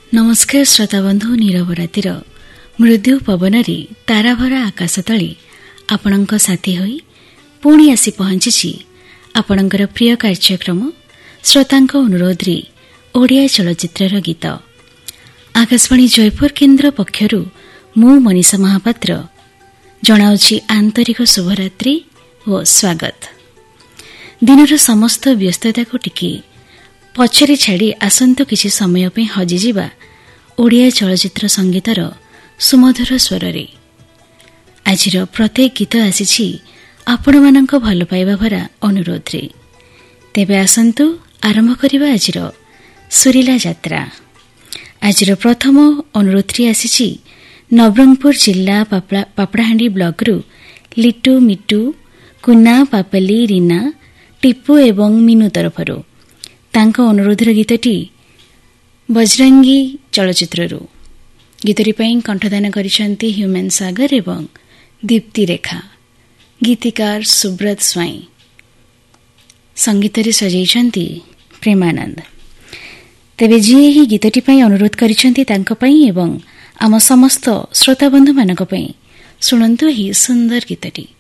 नमस्कार श्रोताबंधु नीरव रातिर मृदु पवनरी ताराभरा आकाश तले आपणक साथी होई पुणी आसी पहुंची आपणकर प्रिय कार्यक्रम श्रोतांक अनुरोध रे ओडिया चलचित्रर गीत आकाशवाणी जयपुर केन्द्र पक्षरु मु मनीषा महापात्र जणाउछि आंतरिक शुभरात्रि ओ स्वागत। दिनर समस्त व्यस्तता को टिके पछरे छाड़ी आसंत किछि समय पे हजिजिबा ओडिया चलचित्र संगीतर सुमधुर स्वर रे आजिर प्रत्येक गीत आसीछि आपण मानक भल पाइबा भरा अनुरोध रे। तेबे आसंतु आरंभ करिबा आजिर सुरीला यात्रा। आजिर प्रथम अनुरोध रे आसीछि नवरंगपुर जिल्ला पापड़ाहांडी ब्लॉक रु लिटू मिटू कुना पापली रीना टिपू एवं मीनू तरफरु तांको अनुरोधर गीतटी बजरंगी चलचित्ररू। गीतटी पई कंठदान करिसेंती ह्यूमन सागर एवं दीप्ति रेखा, गीतिकार सुब्रत स्वाई, संगीतरे सजाइछंती प्रेमानंद। तेबे जी ही गीतटी पई अनुरोध करिसेंती तांको पई एवं आम समस्त श्रोताबंधु मानक पई सुनंतु ही सुंदर गीतटी।